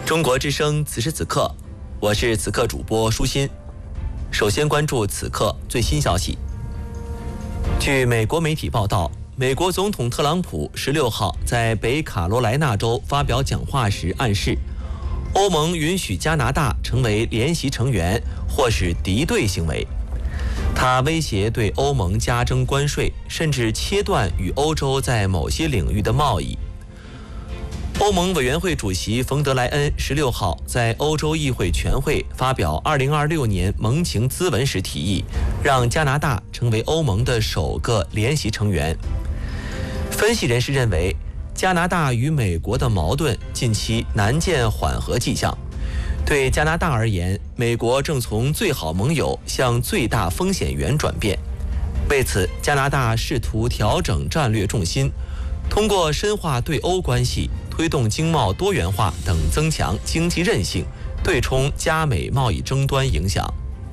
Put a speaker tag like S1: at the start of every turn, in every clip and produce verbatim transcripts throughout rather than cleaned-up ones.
S1: 中国之声此时此刻，我是此刻主播舒心。首先关注此刻最新消息。据美国媒体报道，美国总统特朗普十六号在北卡罗来纳州发表讲话时暗示，欧盟允许加拿大成为联席成员或是敌对行为。他威胁对欧盟加征关税，甚至切断与欧洲在某些领域的贸易。欧盟委员会主席冯德莱恩十六号在欧洲议会全会发表二零二六年盟情咨文时提议，让加拿大成为欧盟的首个联席成员。分析人士认为，加拿大与美国的矛盾近期难见缓和迹象。对加拿大而言，美国正从最好盟友向最大风险源转变。为此，加拿大试图调整战略重心，通过深化对欧关系、推动经贸多元化等增强经济韧性，对冲加美贸易争端影响。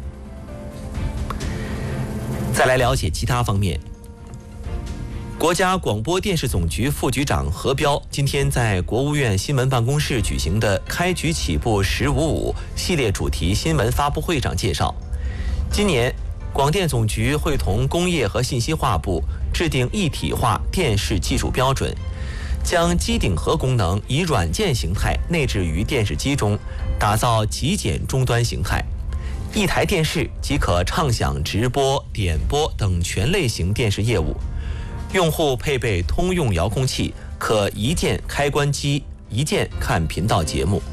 S1: 再来了解其他方面。国家广播电视总局副局长何彪今天在国务院新闻办公室举行的开局起步十五五系列主题新闻发布会上介绍，今年广电总局会同工业和信息化部制定一体化电视技术标准，将机顶盒功能以软件形态内置于电视机中，打造极简终端形态。一台电视即可畅享直播、点播等全类型电视业务。用户配备通用遥控器，可一键开关机，一键看频道节目。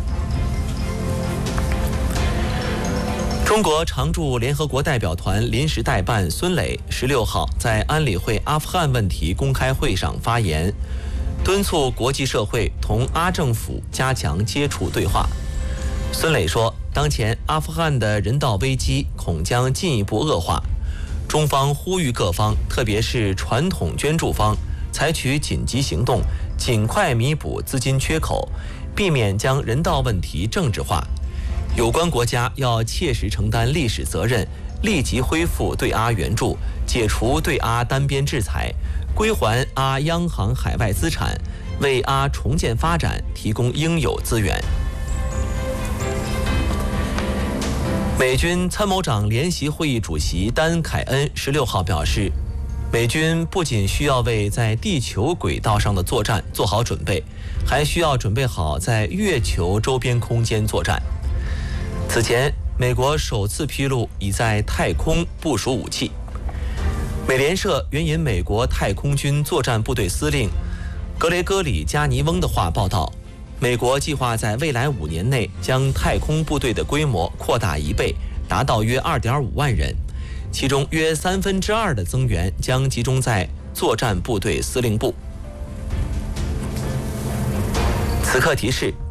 S1: 中国常驻联合国代表团临时代办孙磊十六号在安理会阿富汗问题公开会上发言，敦促国际社会同阿政府加强接触对话。孙磊说，当前阿富汗的人道危机恐将进一步恶化，中方呼吁各方，特别是传统捐助方，采取紧急行动，尽快弥补资金缺口，避免将人道问题政治化。有关国家要切实承担历史责任，立即恢复对阿援助，解除对阿单边制裁，归还阿央行海外资产，为阿重建发展提供应有资源。美军参谋长联席会议主席丹凯恩十六号表示，美军不仅需要为在地球轨道上的作战做好准备，还需要准备好在月球周边空间作战。此前，美国首次披露已在太空部署武器。美联社援引美国太空军作战部队司令格雷戈里·加尼翁的话报道，美国计划在未来五年内将太空部队的规模扩大一倍，达到约 二点五万人，其中约三分之二的增援将集中在作战部队司令部。此刻提示。